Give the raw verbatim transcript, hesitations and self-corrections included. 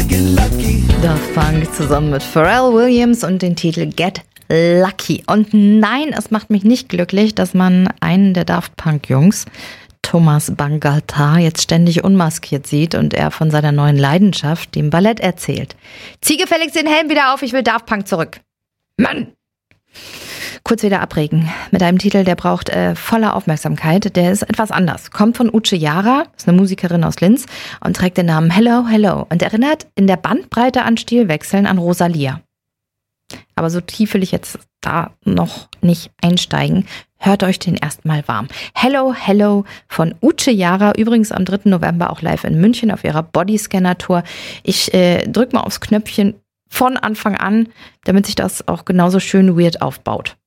Daft Punk zusammen mit Pharrell Williams und den Titel Get Lucky. Und nein, es macht mich nicht glücklich, dass man einen der Daft Punk-Jungs, Thomas Bangalter, jetzt ständig unmaskiert sieht und er von seiner neuen Leidenschaft, dem Ballett, erzählt. Zieh gefälligst den Helm wieder auf, ich will Daft Punk zurück. Mann! Kurz wieder abregen. Mit einem Titel, der braucht äh, voller Aufmerksamkeit. Der ist etwas anders. Kommt von Uche Jara, ist eine Musikerin aus Linz und trägt den Namen Hello, Hello und erinnert in der Bandbreite an Stilwechseln an Rosalia. Aber so tief will ich jetzt da noch nicht einsteigen. Hört euch den erstmal warm. Hello, Hello von Uche Jara. Übrigens am dritten November auch live in München auf ihrer Bodyscanner-Tour. Ich äh, drück mal aufs Knöpfchen von Anfang an, damit sich das auch genauso schön weird aufbaut.